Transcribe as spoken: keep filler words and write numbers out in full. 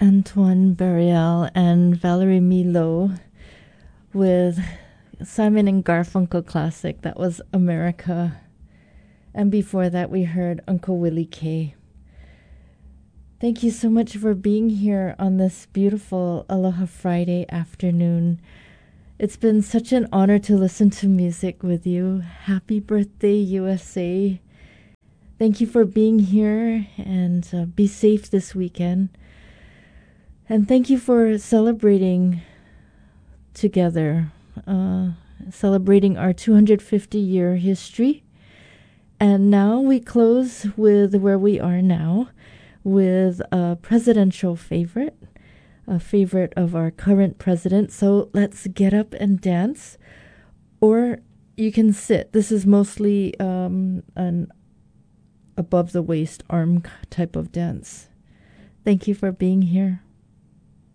Antoine Burial and Valerie Milo with Simon and Garfunkel classic. That was America. And before that, we heard Uncle Willie K. Thank you so much for being here on this beautiful Aloha Friday afternoon. It's been such an honor to listen to music with you. Happy birthday, U S A. Thank you for being here, and uh, be safe this weekend. And thank you for celebrating together, uh, celebrating our two hundred fifty year history. And now we close with where we are now, with a presidential favorite, a favorite of our current president. So let's get up and dance, or you can sit. This is mostly um, an above the waist arm type of dance. Thank you for being here.